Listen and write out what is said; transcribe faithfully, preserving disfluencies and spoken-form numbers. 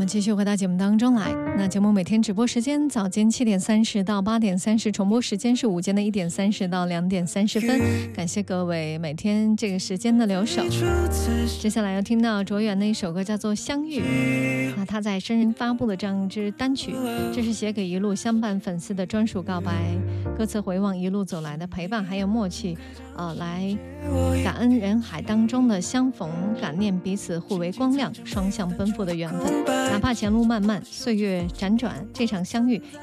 们继续回到节目当中来。那节目每天直播时间早间七点三十到八点三十，重播时间是午间的一点三十到两点三十分。感谢各位每天这个时间的留守。接下来要听到卓远的一首歌叫做《相遇》，那他在生日发布的这样一支单曲，这是写给一路相伴粉丝的专属告白。歌词回望一路走来的陪伴还有默契，呃，来感恩人海当中的相逢，感念彼此互为光亮，双向奔赴的缘分。哪怕前路漫漫，岁月辗转，这场相遇